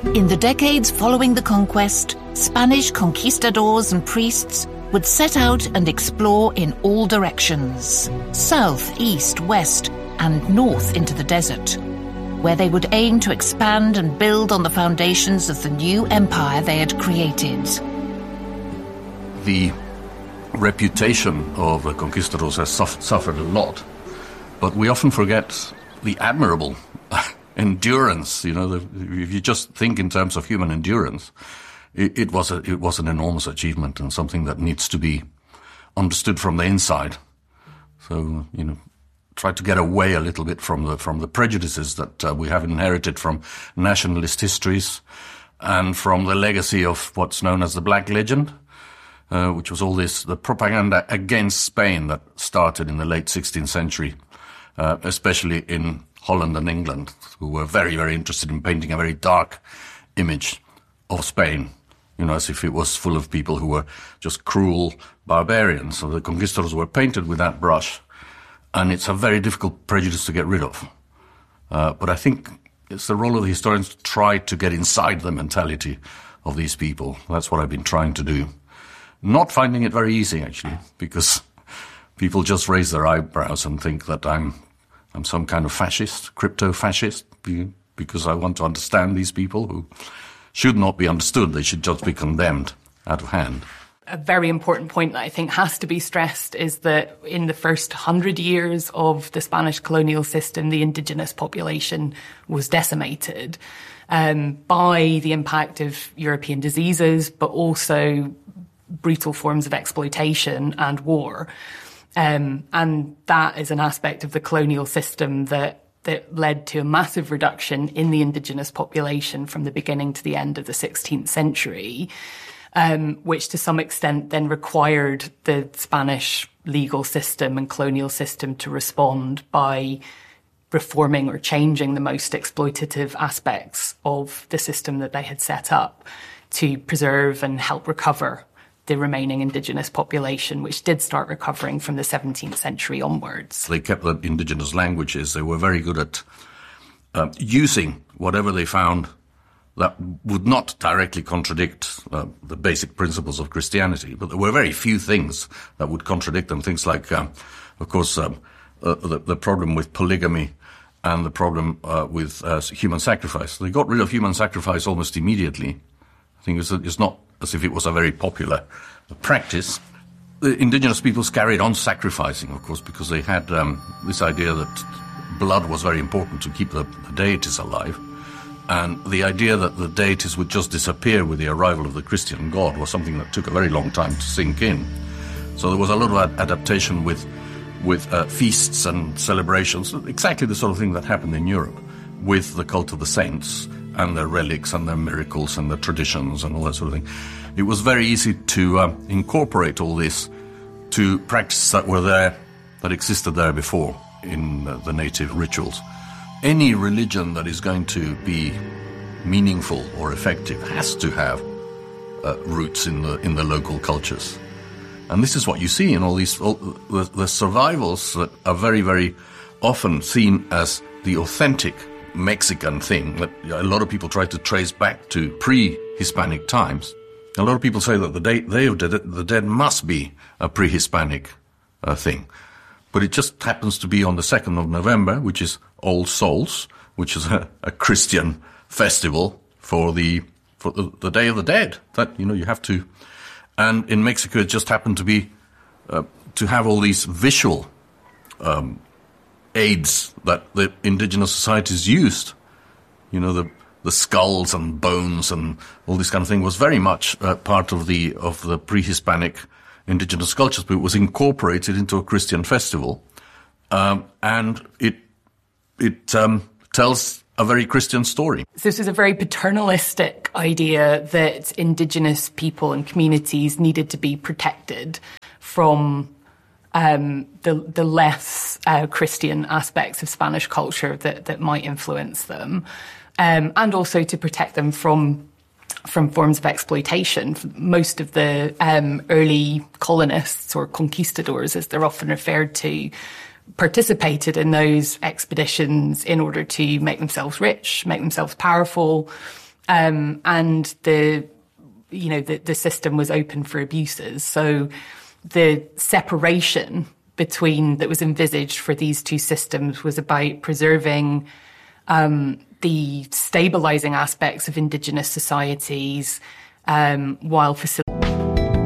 In the decades following the conquest, Spanish conquistadors and priests would set out and explore in all directions, south, east, west, and north into the desert, where they would aim to expand and build on the foundations of the new empire they had created. The reputation of the conquistadors has suffered a lot, but we often forget the admirable endurance. If you just think in terms of human endurance, it was an enormous achievement and something that needs to be understood from the inside. So, try to get away a little bit from the prejudices that we have inherited from nationalist histories and from the legacy of what's known as the Black Legend, which was the propaganda against Spain that started in the late 16th century, especially in Holland and England, who were very, very interested in painting a very dark image of Spain, as if it was full of people who were just cruel barbarians. So the conquistadors were painted with that brush, and it's a very difficult prejudice to get rid of. But I think it's the role of the historians to try to get inside the mentality of these people. That's what I've been trying to do. Not finding it very easy, actually, because people just raise their eyebrows and think that I'm some kind of fascist, crypto-fascist, because I want to understand these people who should not be understood. They should just be condemned out of hand. A very important point that I think has to be stressed is that in the first 100 years of the Spanish colonial system, the indigenous population was decimated by the impact of European diseases, but also brutal forms of exploitation and war. And that is an aspect of the colonial system that led to a massive reduction in the indigenous population from the beginning to the end of the 16th century, which to some extent then required the Spanish legal system and colonial system to respond by reforming or changing the most exploitative aspects of the system that they had set up to preserve and help recover the remaining indigenous population, which did start recovering from the 17th century onwards. They kept the indigenous languages. They were very good at using whatever they found that would not directly contradict the basic principles of Christianity. But there were very few things that would contradict them. Things like, of course, the problem with polygamy and the problem with human sacrifice. They got rid of human sacrifice almost immediately. I think it's not as if it was a very popular practice. The indigenous peoples carried on sacrificing, of course, because they had this idea that blood was very important to keep the deities alive. And the idea that the deities would just disappear with the arrival of the Christian God was something that took a very long time to sink in. So there was a lot of adaptation with feasts and celebrations, exactly the sort of thing that happened in Europe with the cult of the saints and their relics and their miracles and their traditions and all that sort of thing. It was very easy to incorporate all this to practices that were there, that existed there before in the native rituals. Any religion that is going to be meaningful or effective has to have roots in the local cultures. And this is what you see in all these, the survivals that are very, very often seen as the authentic Mexican thing that a lot of people try to trace back to pre-Hispanic times. A lot of people say that the Day of the Dead must be a pre-Hispanic thing. But it just happens to be on the 2nd of November, which is All Souls, which is a Christian festival for the Day of the Dead. That, you have to. And in Mexico, it just happened to be to have all these visual aids that the indigenous societies used. The skulls and bones and all this kind of thing was very much part of the pre-Hispanic indigenous cultures, but it was incorporated into a Christian festival, and it tells a very Christian story. So this was a very paternalistic idea that indigenous people and communities needed to be protected from the less Christian aspects of Spanish culture that might influence them, and also to protect them from forms of exploitation. Most of the early colonists, or conquistadors as they're often referred to, participated in those expeditions in order to make themselves rich, make themselves powerful, and the system was open for abuses. So the separation that was envisaged for these two systems was about preserving the stabilising aspects of Indigenous societies while facilitating